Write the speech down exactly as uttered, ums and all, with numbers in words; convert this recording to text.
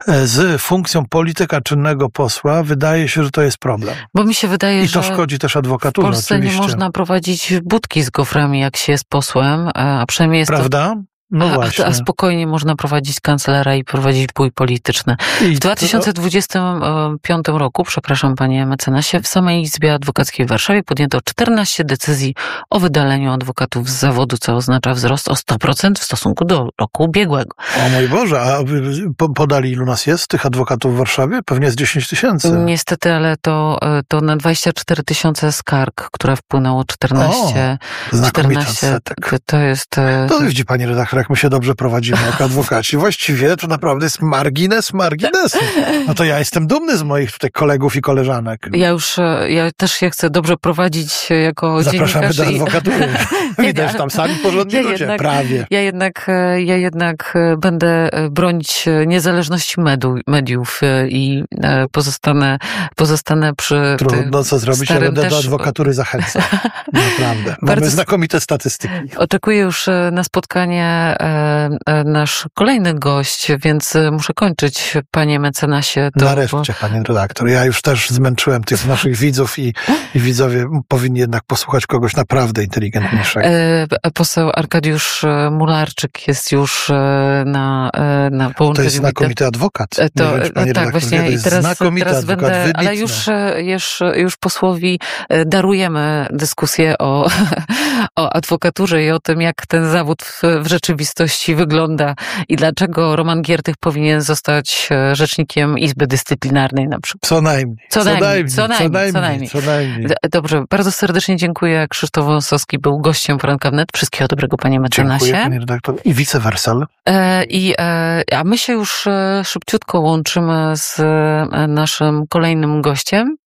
z funkcją polityka czynnego posła, wydaje się, że to jest problem. Bo mi się wydaje, I że to szkodzi też adwokaturze. w Polsce oczywiście. nie można prowadzić budki z goframi, jak się jest posłem, a przynajmniej jest Prawda? to... No a, właśnie. a spokojnie można prowadzić kancelaria i prowadzić bój polityczny. I w dwa tysiące dwudziestym piątym roku, przepraszam panie mecenasie, w samej Izbie Adwokackiej w Warszawie podjęto czternaście decyzji o wydaleniu adwokatów z zawodu, co oznacza wzrost o sto procent w stosunku do roku ubiegłego. O mój Boże, a podali ilu nas jest, tych adwokatów w Warszawie? Pewnie jest dziesięć tysięcy. Niestety, ale to, to na dwadzieścia cztery tysiące skarg, które wpłynęło czternaście. O, znakomity czternaście, odsetek. to jest... To widzi pani redaktor, jak my się dobrze prowadzimy jako adwokaci. Właściwie to naprawdę jest margines marginesu. No to ja jestem dumny z moich tutaj kolegów i koleżanek. Ja już, ja też się chcę dobrze prowadzić jako Zapraszamy dziennikarz. do adwokatury. Widać, tam sami porządni ja ludzie, jednak, prawie. Ja jednak, ja jednak będę bronić niezależności medu, mediów i pozostanę, pozostanę przy Trudno co zrobić, ja będę też... do adwokatury zachęcał. Naprawdę. Mamy Bardzo... znakomite statystyki. Oczekuję już na spotkanie nasz kolejny gość, więc muszę kończyć, panie mecenasie. To, Nareszcie, bo... panie redaktor. Ja już też zmęczyłem tych naszych widzów i, i widzowie powinni jednak posłuchać kogoś naprawdę inteligentniejszego. Poseł Arkadiusz Mularczyk jest już na, na połączeniu. To jest znakomity adwokat. To, wiem, panie tak, właśnie. To jest I teraz, znakomity teraz adwokat, będę, wybitny. ale już, już, już posłowi darujemy dyskusję o, o adwokaturze i o tym, jak ten zawód w, w rzeczywistości wygląda i dlaczego Roman Giertych powinien zostać rzecznikiem Izby Dyscyplinarnej na przykład. Co najmniej. Co, co, najmniej, najmniej, co, najmniej, co najmniej, co najmniej. Co najmniej. Dobrze, bardzo serdecznie dziękuję. Krzysztof Wąsowski był gościem poranka wnet. Wszystkiego dobrego, panie mecenasie. Dziękuję, panie redaktor. I vice versa. E, i, e, a my się już szybciutko łączymy z naszym kolejnym gościem.